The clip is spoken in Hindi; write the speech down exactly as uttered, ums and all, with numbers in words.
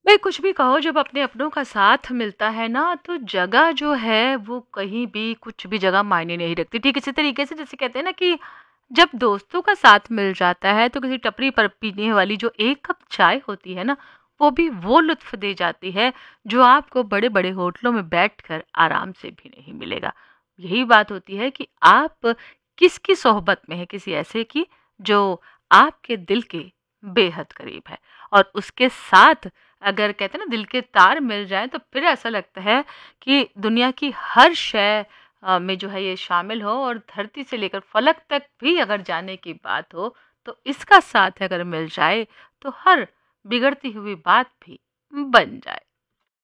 भाई कुछ भी कहो, जब अपने अपनों का साथ मिलता है ना तो जगह जो है वो कहीं भी कुछ भी जगह मायने नहीं रखती। ठीक इसी तरीके से जैसे कहते हैं ना कि जब दोस्तों का साथ मिल जाता है तो किसी टपरी पर पीने वाली जो एक कप चाय होती है ना, वो भी वो लुत्फ दे जाती है जो आपको बड़े बड़े होटलों में बैठकर आराम से भी नहीं मिलेगा। यही बात होती है कि आप किसकी सोहबत में है, किसी ऐसे की जो आपके दिल के बेहद करीब है। और उसके साथ अगर कहते हैं ना दिल के तार मिल जाएं तो फिर ऐसा लगता है कि दुनिया की हर शय अ, में जो है ये शामिल हो, और धरती से लेकर फलक तक भी अगर जाने की बात हो तो इसका साथ अगर मिल जाए तो हर बिगड़ती हुई बात भी बन जाए।